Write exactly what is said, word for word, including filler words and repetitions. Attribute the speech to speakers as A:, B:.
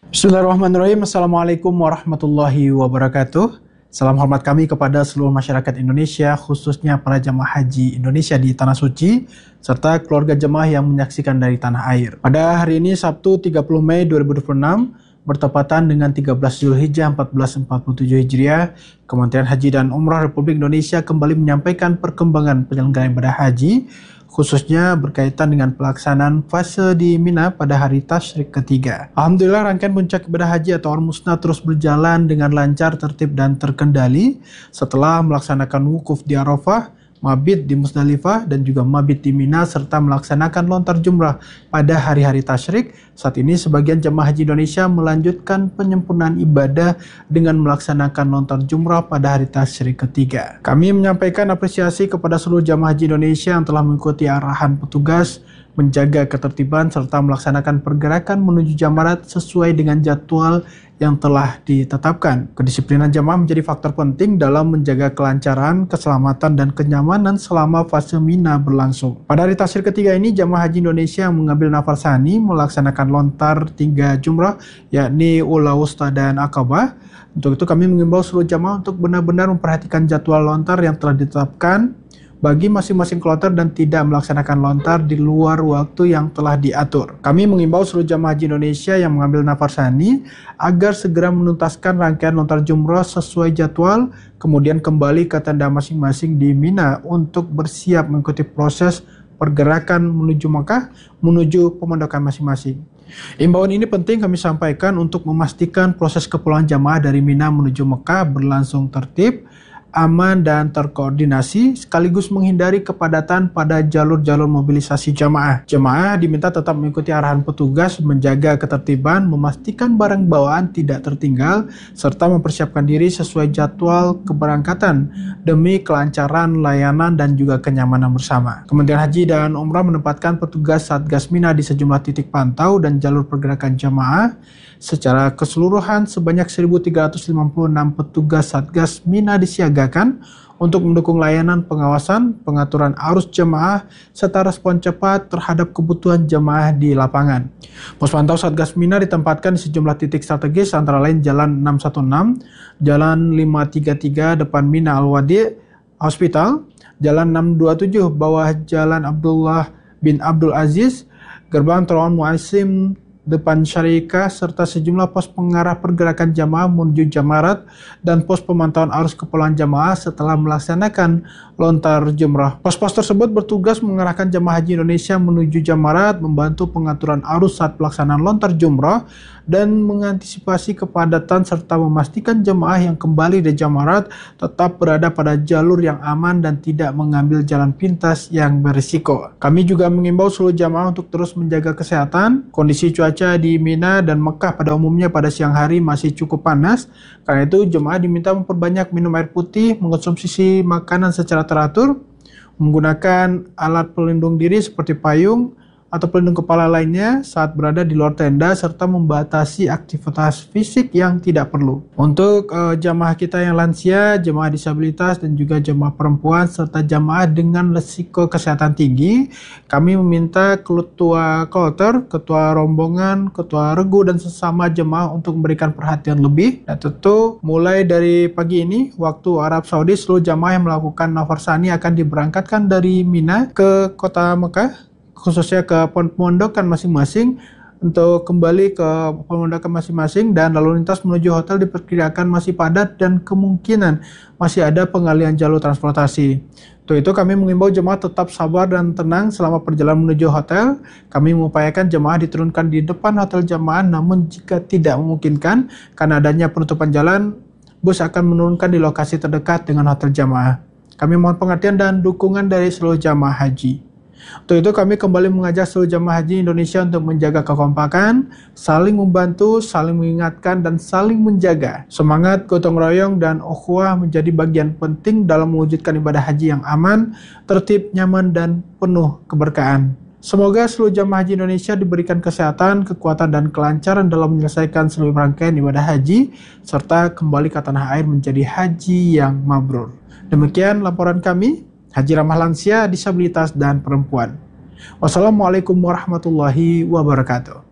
A: Bismillahirrahmanirrahim. Assalamualaikum warahmatullahi wabarakatuh. Salam hormat kami kepada seluruh masyarakat Indonesia, khususnya para jemaah haji Indonesia di Tanah Suci, serta keluarga jemaah yang menyaksikan dari tanah air. Pada hari ini, Sabtu tiga puluh Mei dua ribu dua puluh enam, bertepatan dengan tiga belas Zulhijjah seribu empat ratus empat puluh tujuh Hijriah, Kementerian Haji dan Umrah Republik Indonesia kembali menyampaikan perkembangan penyelenggaraan ibadah haji, khususnya berkaitan dengan pelaksanaan fase di Mina pada hari Tasyrik ketiga. Alhamdulillah, rangkaian puncak ibadah haji atau Ar-Musna terus berjalan dengan lancar, tertib, dan terkendali setelah melaksanakan wukuf di Arafah, mabit di Musdalifah, dan juga mabit di Mina, serta melaksanakan lontar jumrah pada hari-hari tasyrik. Saat ini sebagian jemaah haji Indonesia melanjutkan penyempurnaan ibadah dengan melaksanakan lontar jumrah pada hari tasyrik ketiga. Kami menyampaikan apresiasi kepada seluruh jemaah haji Indonesia yang telah mengikuti arahan petugas, menjaga ketertiban, serta melaksanakan pergerakan menuju jamarat sesuai dengan jadwal yang telah ditetapkan. Kedisiplinan jamaah menjadi faktor penting dalam menjaga kelancaran, keselamatan, dan kenyamanan selama fase Mina berlangsung. Pada hari tasyrik ketiga ini, jamaah haji Indonesia yang mengambil nafar sani melaksanakan lontar tiga jumrah, yakni Ula, Wusta, dan Aqabah. Untuk itu kami mengimbau seluruh jamaah untuk benar-benar memperhatikan jadwal lontar yang telah ditetapkan bagi masing-masing kloter dan tidak melaksanakan lontar di luar waktu yang telah diatur. Kami mengimbau seluruh jamaah haji Indonesia yang mengambil nafar sani agar segera menuntaskan rangkaian lontar jumrah sesuai jadwal, kemudian kembali ke tenda masing-masing di Mina untuk bersiap mengikuti proses pergerakan menuju Makkah, menuju pemondokan masing-masing. Imbauan ini penting kami sampaikan untuk memastikan proses kepulangan jamaah dari Mina menuju Mekah berlangsung tertib, aman, dan terkoordinasi, sekaligus menghindari kepadatan pada jalur-jalur mobilisasi jamaah. Jemaah diminta tetap mengikuti arahan petugas, menjaga ketertiban, memastikan barang bawaan tidak tertinggal, serta mempersiapkan diri sesuai jadwal keberangkatan demi kelancaran layanan dan juga kenyamanan bersama. Kementerian Haji dan Umrah menempatkan petugas Satgas Mina di sejumlah titik pantau dan jalur pergerakan jamaah. Secara keseluruhan, sebanyak seribu tiga ratus lima puluh enam petugas Satgas Mina disiagakan untuk mendukung layanan pengawasan, pengaturan arus jemaah, serta respon cepat terhadap kebutuhan jemaah di lapangan. Pos pantau Satgas Mina ditempatkan di sejumlah titik strategis antara lain Jalan enam satu enam, Jalan lima tiga tiga depan Mina Al-Wadi Hospital, Jalan enam dua tujuh bawah Jalan Abdullah bin Abdul Aziz, Gerbang Terowongan Muasim depan Syarikah, serta sejumlah pos pengarah pergerakan jamaah menuju jamarat dan pos pemantauan arus kepulangan jamaah setelah melaksanakan lontar jumrah. Pos-pos tersebut bertugas mengarahkan jamaah haji Indonesia menuju jamarat, membantu pengaturan arus saat pelaksanaan lontar jumrah, dan mengantisipasi kepadatan serta memastikan jemaah yang kembali dari jamarat tetap berada pada jalur yang aman dan tidak mengambil jalan pintas yang berisiko. Kami juga mengimbau seluruh jamaah untuk terus menjaga kesehatan. Kondisi cuaca di Mina dan Mekah pada umumnya pada siang hari masih cukup panas. Karena itu jemaah diminta memperbanyak minum air putih, mengkonsumsi makanan secara teratur, menggunakan alat pelindung diri seperti payung atau pelindung kepala lainnya saat berada di luar tenda, serta membatasi aktivitas fisik yang tidak perlu. Untuk uh, jamaah kita yang lansia, jamaah disabilitas, dan juga jamaah perempuan, serta jamaah dengan risiko kesehatan tinggi, kami meminta ketua kloter, ketua rombongan, ketua regu, dan sesama jemaah untuk memberikan perhatian lebih. Dan tentu mulai dari pagi ini, waktu Arab Saudi, seluruh jamaah yang melakukan nafar sani akan diberangkatkan dari Mina ke kota Mekah, khususnya ke pemondokan masing-masing, untuk kembali ke pemondokan masing-masing, dan lalu lintas menuju hotel diperkirakan masih padat dan kemungkinan masih ada pengalihan jalur transportasi. Untuk itu kami mengimbau jemaah tetap sabar dan tenang selama perjalanan menuju hotel. Kami mengupayakan jemaah diturunkan di depan hotel jemaah, namun jika tidak memungkinkan karena adanya penutupan jalan, bus akan menurunkan di lokasi terdekat dengan hotel jemaah. Kami mohon pengertian dan dukungan dari seluruh jemaah haji. Untuk itu kami kembali mengajak seluruh jamaah haji Indonesia untuk menjaga kekompakan, saling membantu, saling mengingatkan, dan saling menjaga. Semangat gotong royong dan ukhuwah menjadi bagian penting dalam mewujudkan ibadah haji yang aman, tertib, nyaman, dan penuh keberkahan. Semoga seluruh jamaah haji Indonesia diberikan kesehatan, kekuatan, dan kelancaran dalam menyelesaikan seluruh rangkaian ibadah haji, serta kembali ke tanah air menjadi haji yang mabrur. Demikian laporan kami. Haji ramah lansia, disabilitas, dan perempuan. Wassalamualaikum warahmatullahi wabarakatuh.